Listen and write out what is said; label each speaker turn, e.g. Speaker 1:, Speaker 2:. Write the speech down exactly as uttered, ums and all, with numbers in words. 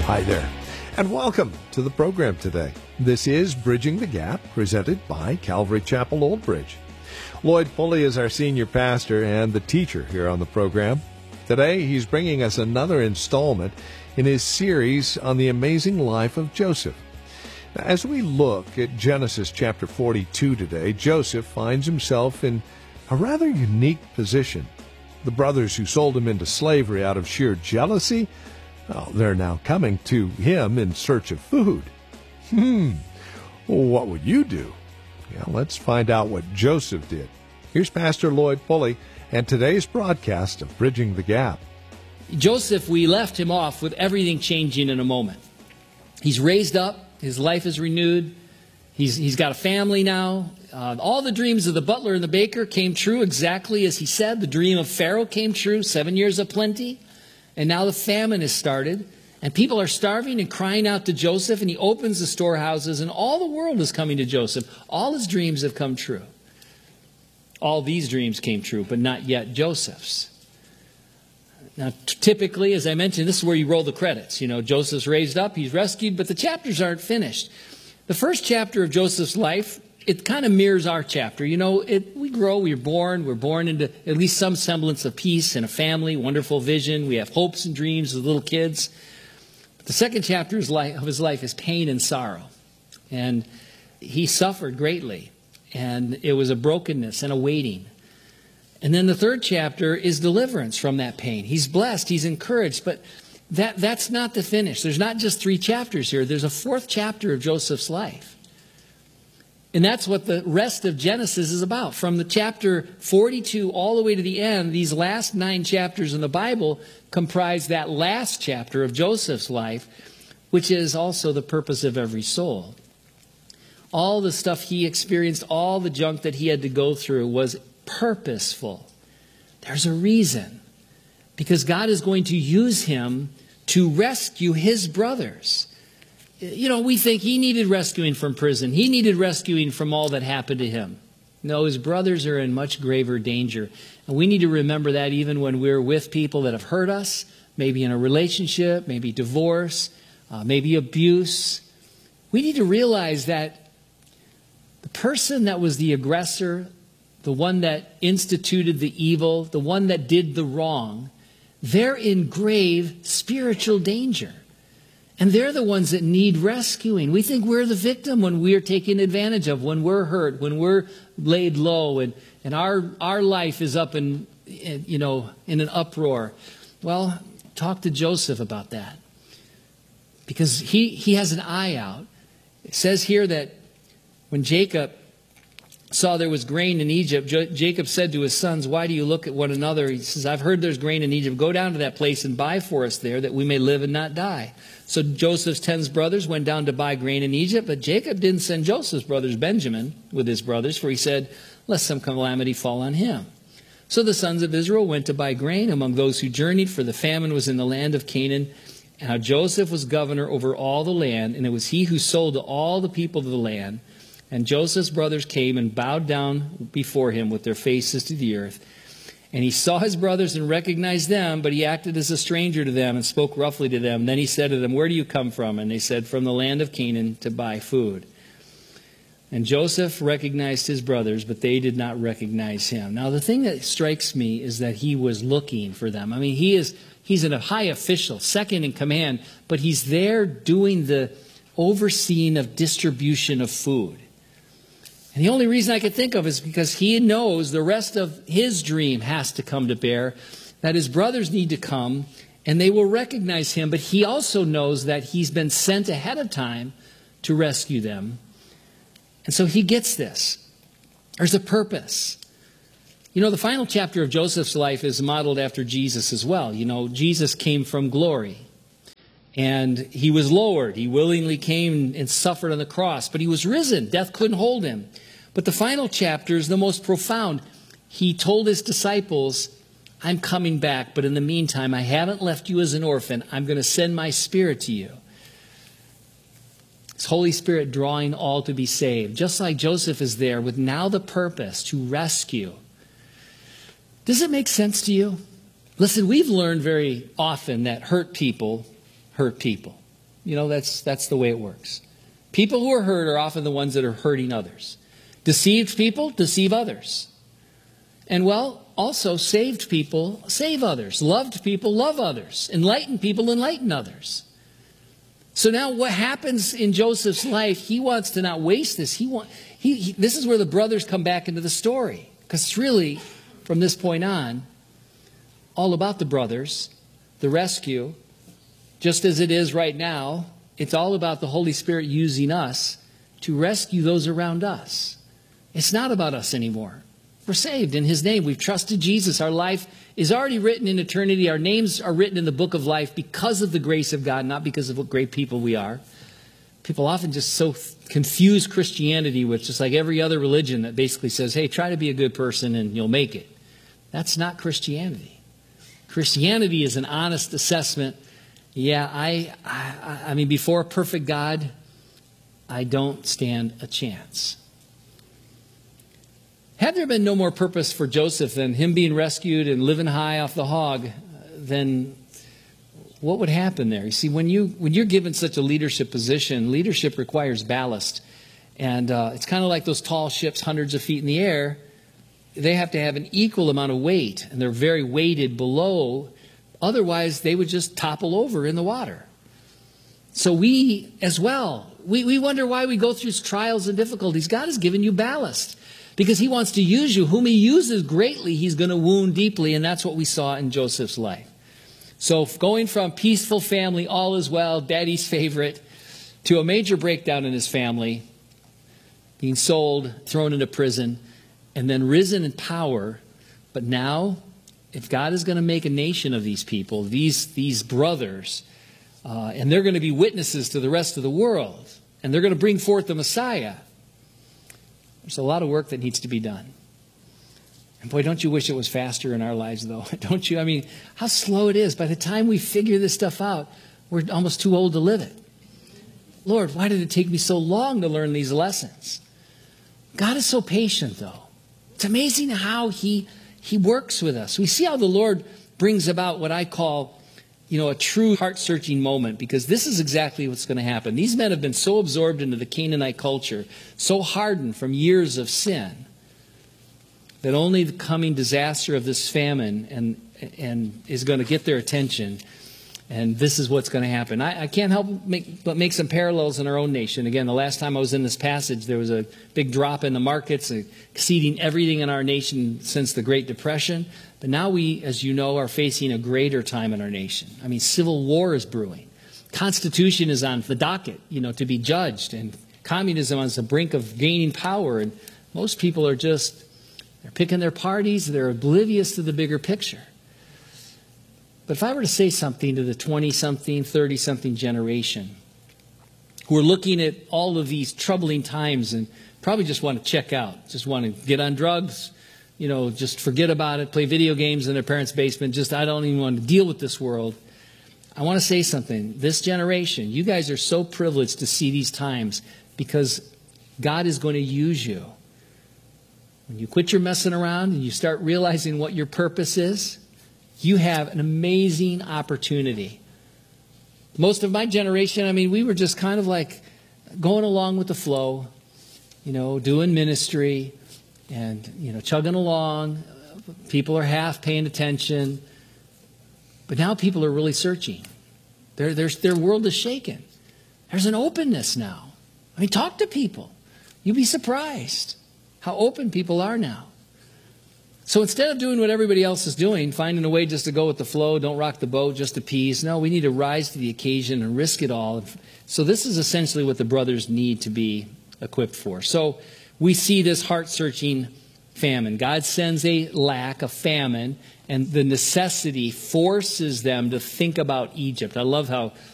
Speaker 1: Hi there, and welcome to the program today. This is Bridging the Gap, presented by Calvary Chapel Old Bridge. Lloyd Pulley is our senior pastor and the teacher here on the program. Today, he's bringing us another installment in his series on the amazing life of Joseph. As we look at Genesis chapter forty-two today, Joseph finds himself in a rather unique position. The brothers who sold him into slavery out of sheer jealousy, well, they're now coming to him in search of food. Hmm, what would you do? Yeah, let's find out what Joseph did. Here's Pastor Lloyd Pulley and today's broadcast of Bridging the Gap.
Speaker 2: Joseph, we left him off with everything changing in a moment. He's raised up. His life is renewed. He's, he's got a family now. Uh, all the dreams of the butler and the baker came true exactly as he said. The dream of Pharaoh came true, seven years of plenty. And now the famine has started. And people are starving and crying out to Joseph. And he opens the storehouses. And all the world is coming to Joseph. All his dreams have come true. All these dreams came true, but not yet Joseph's. Now, typically, as I mentioned, this is where you roll the credits. You know, Joseph's raised up, he's rescued, but the chapters aren't finished. The first chapter of Joseph's life, it kind of mirrors our chapter. You know, it, we grow, we're born, we're born into at least some semblance of peace and a family, wonderful vision. We have hopes and dreams as little kids. But the second chapter of his life is pain and sorrow. And he suffered greatly. And it was a brokenness and a waiting. And then the third chapter is deliverance from that pain. He's blessed, he's encouraged, but that, that's not the finish. There's not just three chapters here. There's a fourth chapter of Joseph's life. And that's what the rest of Genesis is about. From the chapter forty-two all the way to the end, these last nine chapters in the Bible comprise that last chapter of Joseph's life, which is also the purpose of every soul. All the stuff he experienced, all the junk that he had to go through was purposeful. There's a reason. Because God is going to use him to rescue his brothers. You know, we think he needed rescuing from prison. He needed rescuing from all that happened to him. No, his brothers are in much graver danger. And we need to remember that even when we're with people that have hurt us, maybe in a relationship, maybe divorce, uh, maybe abuse. We need to realize that the person that was the aggressor, the one that instituted the evil, the one that did the wrong, they're in grave spiritual danger. And they're the ones that need rescuing. We think we're the victim when we're taken advantage of, when we're hurt, when we're laid low, and, and our, our life is up in, in, you know, in an uproar. Well, talk to Joseph about that. Because he, he has an eye out. It says here that when Jacob saw there was grain in Egypt, Jacob said to his sons, "Why do you look at one another?" He says, "I've heard there's grain in Egypt. Go down to that place and buy for us there, that we may live and not die." So Joseph's ten brothers went down to buy grain in Egypt, but Jacob didn't send Joseph's brothers, Benjamin, with his brothers, for he said, "Lest some calamity fall on him." So the sons of Israel went to buy grain among those who journeyed, for the famine was in the land of Canaan. And now Joseph was governor over all the land, and it was he who sold to all the people of the land. And Joseph's brothers came and bowed down before him with their faces to the earth. And he saw his brothers and recognized them, but he acted as a stranger to them and spoke roughly to them. Then he said to them, "Where do you come from?" And they said, "From the land of Canaan to buy food." And Joseph recognized his brothers, but they did not recognize him. Now, the thing that strikes me is that he was looking for them. I mean, he is he's a high official, second in command, but he's there doing the overseeing of distribution of food. And the only reason I could think of is because he knows the rest of his dream has to come to bear, that his brothers need to come, and they will recognize him. But he also knows that he's been sent ahead of time to rescue them. And so he gets this. There's a purpose. You know, the final chapter of Joseph's life is modeled after Jesus as well. You know, Jesus came from glory. And he was lowered. He willingly came and suffered on the cross. But he was risen. Death couldn't hold him. But the final chapter is the most profound. He told his disciples, "I'm coming back, but in the meantime, I haven't left you as an orphan. I'm going to send my Spirit to you." It's Holy Spirit drawing all to be saved. Just like Joseph is there with now the purpose to rescue. Does it make sense to you? Listen, we've learned very often that hurt people hurt people. You know, that's, that's the way it works. People who are hurt are often the ones that are hurting others. Deceived people deceive others. And well, also saved people save others. Loved people love others. Enlightened people enlighten others. So now what happens in Joseph's life, he wants to not waste this. He want, he, he, this is where the brothers come back into the story. Because it's really, from this point on, all about the brothers, the rescue. Just as it is right now, it's all about the Holy Spirit using us to rescue those around us. It's not about us anymore. We're saved in His name. We've trusted Jesus. Our life is already written in eternity. Our names are written in the book of life because of the grace of God, not because of what great people we are. People often just so confuse Christianity with just like every other religion that basically says, hey, try to be a good person and you'll make it. That's not Christianity. Christianity is an honest assessment. Yeah, I, I, I mean, before a perfect God, I don't stand a chance. Had there been no more purpose for Joseph than him being rescued and living high off the hog, then what would happen there? You see, when, you, when you're given such a leadership position, leadership requires ballast. And uh, it's kind of like those tall ships hundreds of feet in the air. They have to have an equal amount of weight, and they're very weighted below. Otherwise, they would just topple over in the water. So we as well, we, we wonder why we go through trials and difficulties. God has given you ballast because He wants to use you. Whom He uses greatly, He's going to wound deeply, and that's what we saw in Joseph's life. So going from peaceful family, all is well, daddy's favorite, to a major breakdown in his family, being sold, thrown into prison, and then risen in power. But now, if God is going to make a nation of these people, these, these brothers, uh, and they're going to be witnesses to the rest of the world, and they're going to bring forth the Messiah, there's a lot of work that needs to be done. And boy, don't you wish it was faster in our lives, though? Don't you? I mean, how slow it is. By the time we figure this stuff out, we're almost too old to live it. Lord, why did it take me so long to learn these lessons? God is so patient, though. It's amazing how He, he works with us. We see how the Lord brings about what I call, you know, a true heart-searching moment, because this is exactly what's going to happen. These men have been so absorbed into the Canaanite culture, so hardened from years of sin, that only the coming disaster of this famine and, and is going to get their attention. And this is what's going to happen. I, I can't help make, but make some parallels in our own nation. Again, the last time I was in this passage, there was a big drop in the markets, exceeding everything in our nation since the Great Depression. But now we, as you know, are facing a greater time in our nation. I mean, civil war is brewing. Constitution is on the docket, you know, to be judged. And communism is on the brink of gaining power. And most people are just... They're picking their parties. They're oblivious to the bigger picture. But if I were to say something to the twenty-something, thirty-something generation who are looking at all of these troubling times and probably just want to check out, just want to get on drugs, you know, just forget about it, play video games in their parents' basement, just I don't even want to deal with this world. I want to say something. This generation, you guys are so privileged to see these times because God is going to use you. When you quit your messing around and you start realizing what your purpose is, you have an amazing opportunity. Most of my generation, I mean, we were just kind of like going along with the flow, you know, doing ministry and, you know, chugging along. People are half paying attention. But now people are really searching. Their, their, their world is shaken. There's an openness now. I mean, talk to people. You'd be surprised how open people are now. So instead of doing what everybody else is doing, finding a way just to go with the flow, don't rock the boat, just appease, no, we need to rise to the occasion and risk it all. So this is essentially what the brothers need to be equipped for. So we see this heart-searching famine. God sends a lack, a famine, and the necessity forces them to think about Egypt. I love how